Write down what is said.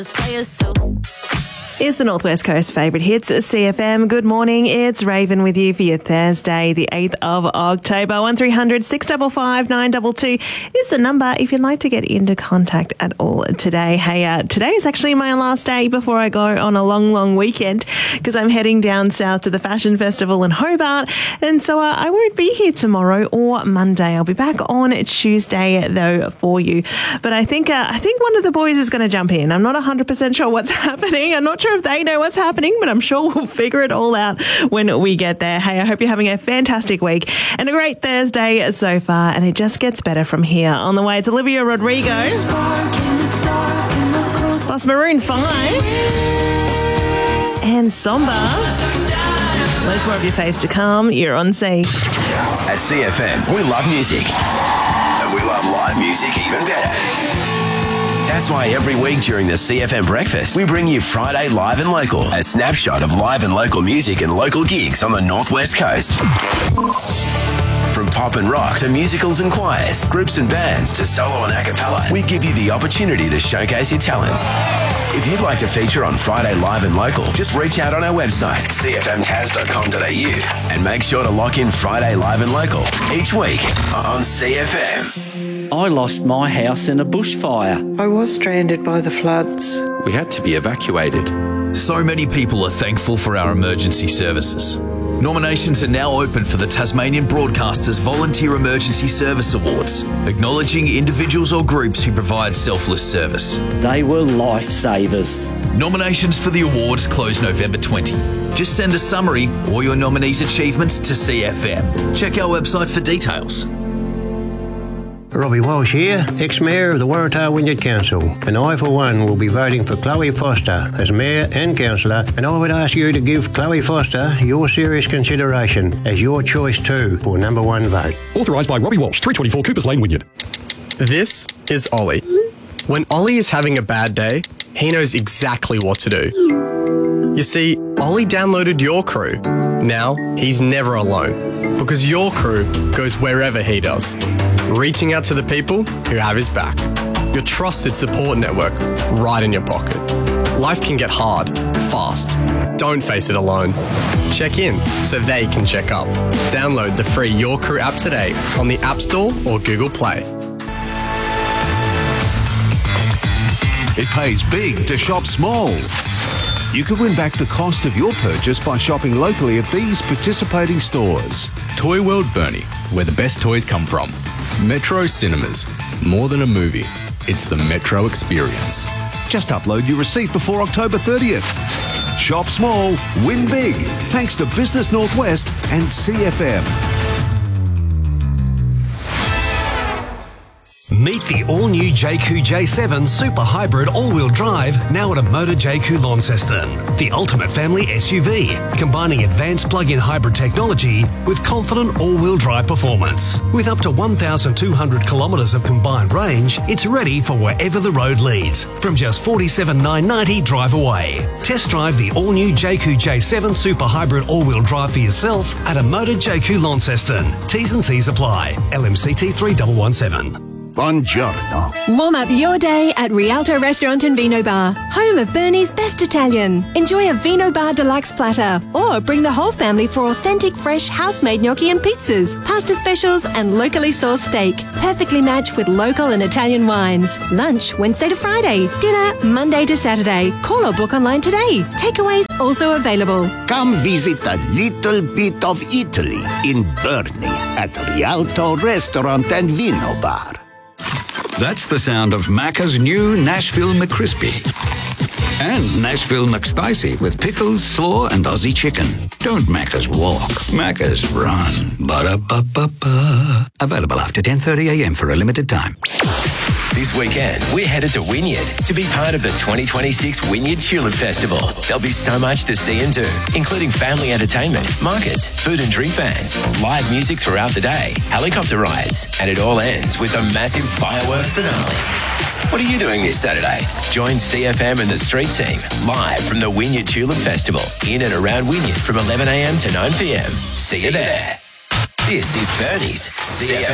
Players too. It's the Northwest Coast favourite hits, CFM. Good morning, it's Raven with you for your Thursday, the 8th of October. 1300 655 922 is the number if you'd like to get into contact at all today. Hey, today is actually my last day before I go on a long weekend because I'm heading down south to the Fashion Festival in Hobart, and so I won't be here tomorrow or Monday. I'll be back on Tuesday though for you. But I think one of the boys is going to jump in. I'm not 100% sure what's happening. I'm not sure if they know what's happening, but I'm sure we'll figure it all out when we get there. Hey, I hope you're having a fantastic week and a great Thursday so far, and it just gets better from here. On the way, it's Olivia Rodrigo plus Maroon 5 and Somba. Loads more of your faves to come. You're on C. At CFM, we love music, and we love live music even better. That's why every week during the CFM Breakfast, we bring you Friday Live and Local, a snapshot of live and local music and local gigs on the Northwest Coast. From pop and rock to musicals and choirs, groups and bands to solo and a cappella, we give you the opportunity to showcase your talents. If you'd like to feature on Friday Live and Local, just reach out on our website, cfmtas.com.au, and make sure to lock in Friday Live and Local each week on CFM. I lost my house in a bushfire. I was stranded by the floods. We had to be evacuated. So many people are thankful for our emergency services. Nominations are now open for the Tasmanian Broadcasters Volunteer Emergency Service Awards, acknowledging individuals or groups who provide selfless service. They were lifesavers. Nominations for the awards close November 20. Just send a summary or your nominee's achievements to CFM. Check our website for details. Robbie Walsh here, ex-mayor of the Waratah Wynyard Council, and I for one will be voting for Chloe Foster as mayor and councillor, and I would ask you to give Chloe Foster your serious consideration as your choice too for number one vote. Authorised by Robbie Walsh, 324 Coopers Lane, Wynyard. This is Ollie. When Ollie is having a bad day, he knows exactly what to do. You see, Ollie downloaded Your Crew. Now he's never alone because Your Crew goes wherever he does, reaching out to the people who have his back. Your trusted support network right in your pocket. Life can get hard, fast. Don't face it alone. Check in so they can check up. Download the free Your Crew app today on the App Store or Google Play. It pays big to shop small. You could win back the cost of your purchase by shopping locally at these participating stores. Toy World Burnie, where the best toys come from. Metro Cinemas, more than a movie, it's the Metro experience. Just upload your receipt before October 30th. Shop small, win big, thanks to Business Northwest and CFM. Meet the all-new JQ J7 Super Hybrid All-Wheel Drive now at a Motor JQ Launceston. The ultimate family SUV, combining advanced plug-in hybrid technology with confident all-wheel drive performance. With up to 1,200 kilometres of combined range, it's ready for wherever the road leads, from just $47,990 drive away. Test drive the all-new JQ J7 Super Hybrid All-Wheel Drive for yourself at a Motor JQ Launceston. T's and C's apply. LMCT 3117. Buongiorno. Warm up your day at Rialto Restaurant and Vino Bar, home of Bernie's best Italian. Enjoy a Vino Bar deluxe platter or bring the whole family for authentic fresh house-made gnocchi and pizzas, pasta specials and locally sourced steak, perfectly matched with local and Italian wines. Lunch Wednesday to Friday, dinner Monday to Saturday. Call or book online today. Takeaways also available. Come visit a little bit of Italy in Burnie at Rialto Restaurant and Vino Bar. That's the sound of Macca's new Nashville McCrispy. And Nashville McSpicy with pickles, slaw, and Aussie chicken. Don't Macca's walk, Macca's run. Ba-da-ba-ba-ba. Available after 10:30 a.m. for a limited time. This weekend, we're headed to Wynyard to be part of the 2026 Wynyard Tulip Festival. There'll be so much to see and do, including family entertainment, markets, food and drink vans, live music throughout the day, helicopter rides, and it all ends with a massive fireworks finale. What are you doing this Saturday? Join CFM and the Street Team live from the Wynyard Tulip Festival in and around Wynyard from 11 a.m. to 9 p.m. See you there. This is Bernie's CFM.